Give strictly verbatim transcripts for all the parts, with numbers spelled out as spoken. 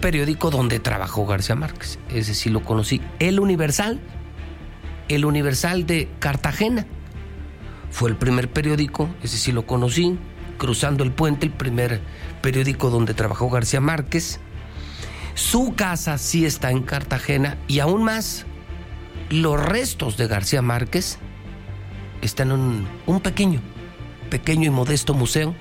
periódico donde trabajó García Márquez. Ese sí lo conocí. El Universal, el Universal de Cartagena. Fue el primer periódico, ese sí lo conocí. Cruzando el Puente, el primer periódico donde trabajó García Márquez. Su casa sí está en Cartagena y aún más, los restos de García Márquez están en un, un pequeño, pequeño y modesto museo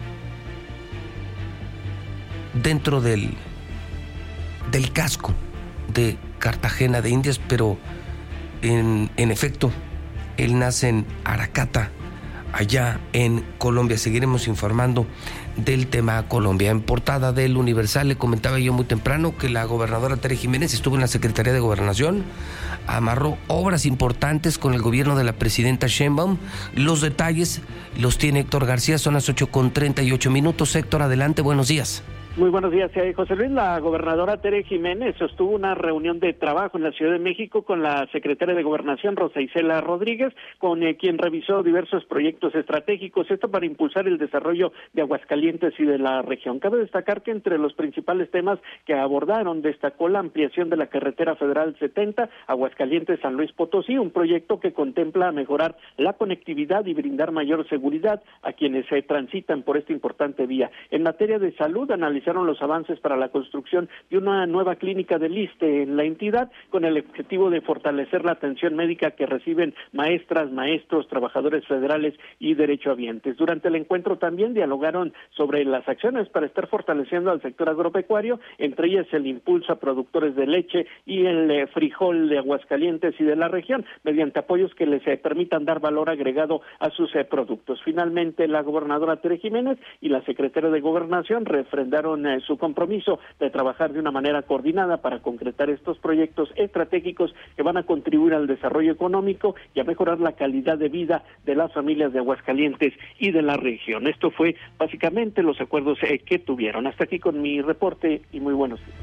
dentro del, del casco de Cartagena de Indias, pero en, en efecto, él nace en Aracata, allá en Colombia. Seguiremos informando del tema Colombia. En portada del Universal le comentaba yo muy temprano que la gobernadora Tere Jiménez estuvo en la Secretaría de Gobernación, amarró obras importantes con el gobierno de la presidenta Sheinbaum. Los detalles los tiene Héctor García, son las ocho con treinta y ocho minutos. Héctor, adelante, buenos días. Muy buenos días, José Luis. La gobernadora Tere Jiménez sostuvo una reunión de trabajo en la Ciudad de México con la secretaria de Gobernación, Rosa Isela Rodríguez, con eh, quien revisó diversos proyectos estratégicos, esto para impulsar el desarrollo de Aguascalientes y de la región. Cabe destacar que entre los principales temas que abordaron destacó la ampliación de la carretera federal setenta, Aguascalientes-San Luis Potosí, un proyecto que contempla mejorar la conectividad y brindar mayor seguridad a quienes se eh, transitan por esta importante vía. En materia de salud, analizaron los avances para la construcción de una nueva clínica del ISSSTE en la entidad, con el objetivo de fortalecer la atención médica que reciben maestras, maestros, trabajadores federales y derechohabientes. Durante el encuentro también dialogaron sobre las acciones para estar fortaleciendo al sector agropecuario, entre ellas el impulso a productores de leche y el eh, frijol de Aguascalientes y de la región, mediante apoyos que les eh, permitan dar valor agregado a sus eh, productos. Finalmente, la gobernadora Tere Jiménez y la secretaria de Gobernación refrendaron su compromiso de trabajar de una manera coordinada para concretar estos proyectos estratégicos que van a contribuir al desarrollo económico y a mejorar la calidad de vida de las familias de Aguascalientes y de la región. Esto fue básicamente los acuerdos eh, que tuvieron. Hasta aquí con mi reporte y muy buenos días.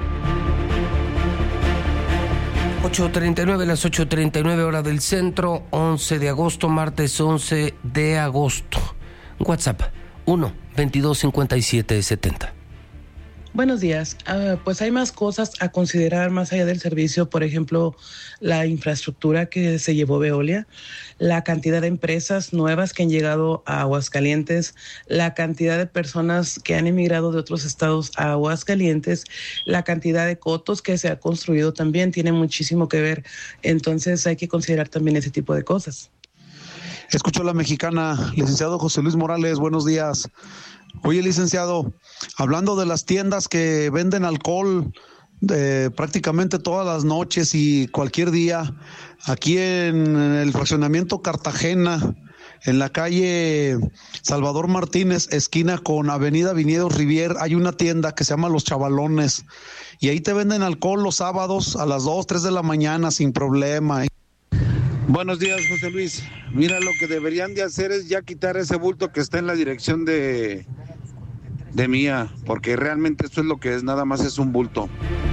ocho treinta y nueve, las ocho treinta y nueve hora del centro, once de agosto, martes once de agosto. WhatsApp uno veintidós cincuenta y siete setenta. Buenos días. Uh, pues hay más cosas a considerar más allá del servicio, por ejemplo, la infraestructura que se llevó Veolia, la cantidad de empresas nuevas que han llegado a Aguascalientes, la cantidad de personas que han emigrado de otros estados a Aguascalientes, la cantidad de cotos que se ha construido también tiene muchísimo que ver. Entonces hay que considerar también ese tipo de cosas. Escucho a la mexicana, licenciado José Luis Morales, buenos días. Oye, licenciado, hablando de las tiendas que venden alcohol eh, prácticamente todas las noches y cualquier día, aquí en, en el fraccionamiento Cartagena, en la calle Salvador Martínez, esquina con Avenida Viñedos Rivier, hay una tienda que se llama Los Chavalones, y ahí te venden alcohol los sábados a las dos, tres de la mañana sin problema. Buenos días, José Luis. Mira, lo que deberían de hacer es ya quitar ese bulto que está en la dirección de, de Mía, porque realmente esto es lo que es, nada más es un bulto.